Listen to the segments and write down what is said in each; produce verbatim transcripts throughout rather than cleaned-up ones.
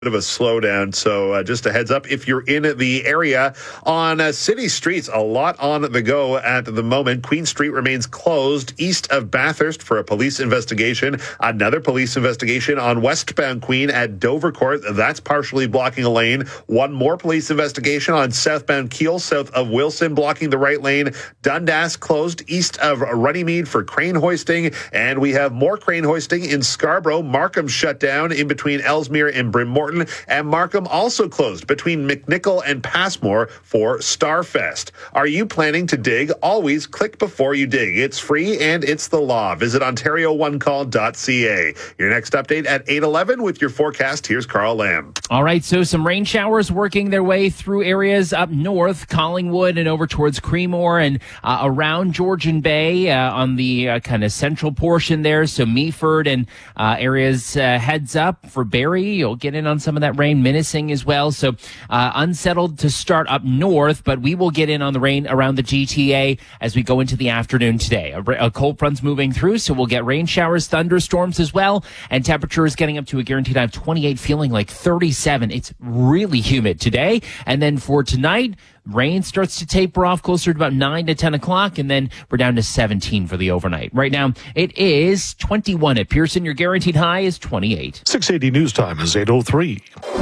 bit of a slowdown. So uh, just a heads up, if you're in the area on uh, city streets, a lot on the go at the moment. Queen Street remains closed east of Bathurst for a police investigation. Another police investigation on westbound Queen at Dovercourt. That's partially blocking a lane. One more police investigation on southbound Keele, south of Wilson, blocking the right lane. Dundas closed east of Runnymede for crane hoisting. And we have more crane hoisting in Scarborough. Markham shut down in between Ellesmere and Brimmorton. And Markham also closed between McNichol and Passmore for Starfest. Are you planning to dig? Always click before you dig. It's free and it's the law. Visit ontario one call dot c a. Your next update at eight eleven with your forecast. Here's Carl Lamb. All right, so some rain showers working their way through areas up north, Collingwood and over towards Creemore and uh, around Georgian Bay uh, on the uh, kind of central portion there. So Meaford and uh, areas uh, heads up for Barrie. You'll get in on some of that rain, Minising as well. So uh, unsettled to start up north, but we will get in on the rain around the G T A as we go into the afternoon today. A, a cold front's moving through, so we'll get rain showers, thunderstorms as well, and temperatures getting up to a guaranteed high of twenty-eight, feeling like thirty-seven. It's really humid today. And then for tonight, rain starts to taper off closer to about nine to ten o'clock, and then we're down to seventeen for the overnight. Right now, it is twenty-one at Pearson. Your guaranteed high is twenty-eight. six eighty News Time is eight oh three.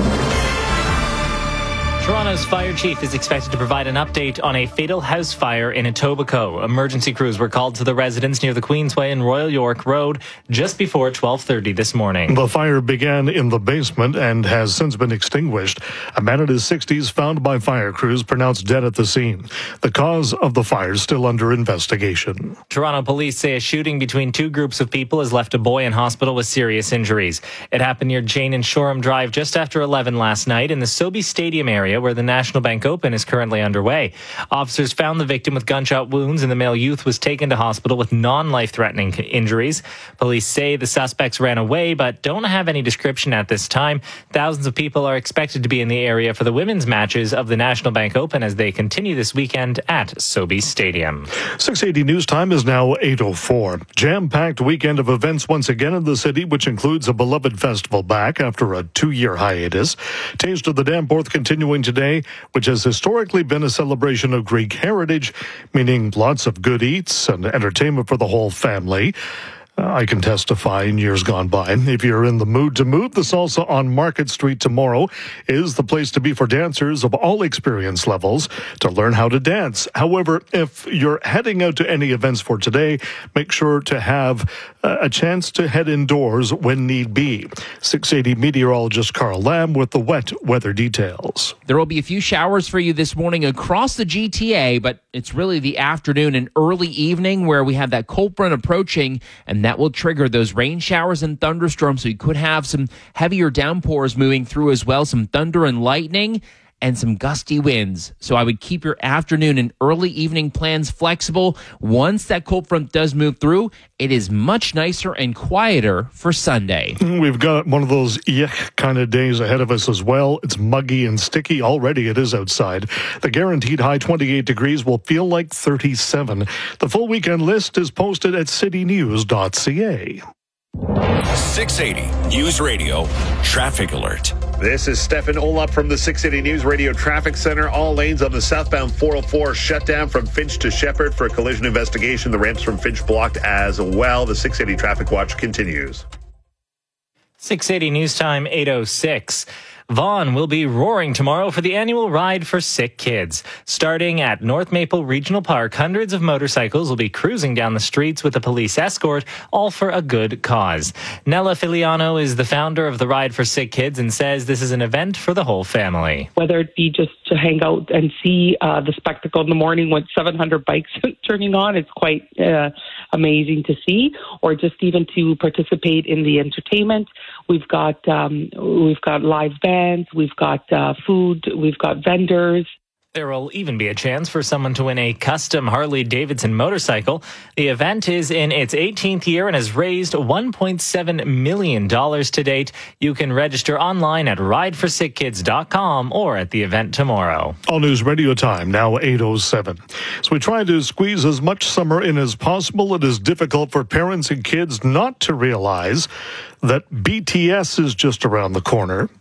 Toronto's fire chief is expected to provide an update on a fatal house fire in Etobicoke. Emergency crews were called to the residence near the Queensway and Royal York Road just before twelve thirty this morning. The fire began in the basement and has since been extinguished. A man in his sixties found by fire crews pronounced dead at the scene. The cause of the fire is still under investigation. Toronto police say a shooting between two groups of people has left a boy in hospital with serious injuries. It happened near Jane and Shoreham Drive just after eleven last night in the Sobe Stadium area, where the National Bank Open is currently underway. Officers found the victim with gunshot wounds, and the male youth was taken to hospital with non-life-threatening injuries. Police say the suspects ran away, but don't have any description at this time. Thousands of people are expected to be in the area for the women's matches of the National Bank Open as they continue this weekend at Sobe Stadium. six eighty News Time is now eight oh four. Jam-packed weekend of events once again in the city, which includes a beloved festival back after a two-year hiatus. Taste of the Danforth continuing today, which has historically been a celebration of Greek heritage, meaning lots of good eats and entertainment for the whole family. I can testify in years gone by. If you're in the mood to move, the Salsa on Market Street tomorrow is the place to be for dancers of all experience levels to learn how to dance. However, if you're heading out to any events for today, make sure to have a chance to head indoors when need be. six eighty meteorologist Carl Lamb with the wet weather details. There will be a few showers for you this morning across the G T A, but it's really the afternoon and early evening where we have that cold front approaching, and that will trigger those rain showers and thunderstorms. So you could have some heavier downpours moving through as well, some thunder and lightning, and some gusty winds. So I would keep your afternoon and early evening plans flexible. Once that cold front does move through, it is much nicer and quieter for Sunday. We've got one of those yuck kind of days ahead of us as well. It's muggy and sticky. Already it is outside. The guaranteed high twenty-eight degrees will feel like thirty-seven. The full weekend list is posted at city news dot c a. six eighty News Radio Traffic Alert. This is Stefan Olop from the six eighty News Radio Traffic Center. All lanes on the southbound four oh four shut down from Finch to Shepherd for a collision investigation. The ramps from Finch blocked as well. The six eighty Traffic Watch continues. six eighty News Time, eight oh six. Vaughan will be roaring tomorrow for the annual Ride for Sick Kids. Starting at North Maple Regional Park, hundreds of motorcycles will be cruising down the streets with a police escort, all for a good cause. Nella Filiano is the founder of the Ride for Sick Kids and says this is an event for the whole family. Whether it be just to hang out and see uh, the spectacle in the morning with seven hundred bikes turning on, it's quite uh, amazing to see, or just even to participate in the entertainment. We've got um, we've got live bands, we've got uh, food, we've got vendors. There will even be a chance for someone to win a custom Harley-Davidson motorcycle. The event is in its eighteenth year and has raised one point seven million dollars to date. You can register online at ride for sick kids dot com or at the event tomorrow. All News Radio time, now eight oh seven. So we try to squeeze as much summer in as possible. It is difficult for parents and kids not to realize that B T S is just around the corner.